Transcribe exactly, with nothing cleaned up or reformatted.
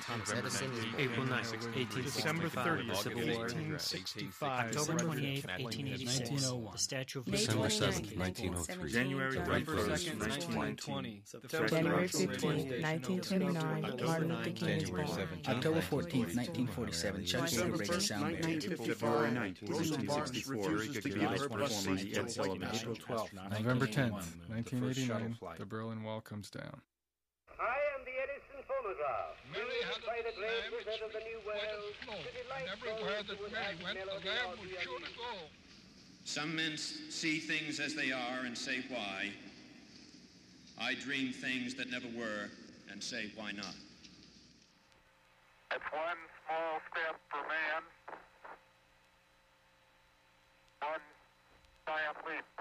Thomas Edison was born. April ninth, eighteen December sixty-five, thirtieth, the Civil War. eighteen sixty-five. October Red twenty-eighth, Flag. eighteen eighty-six, nineteen oh one. the Statue of May Liberty. December twenty-ninth, seventh, nineteen oh three. January November first, second, nineteen nineteen twenty. January fifteenth, nineteen twenty-nine, Martin Luther King is born. October fourteenth, nineteen forty-seven, Chuck Yeager breaks sound barrier. February ninth, eighteen sixty-four, April twelfth, November tenth, nineteen eighty-nine, the Berlin Wall comes down. I am the Edison phonograph. Mary had a little lamb which of the new world, and everywhere that Mary went, the lamb was sure to go. Some men see things as they are and say why. I dream things that never were and say why not. It's one small step for man, one giant leap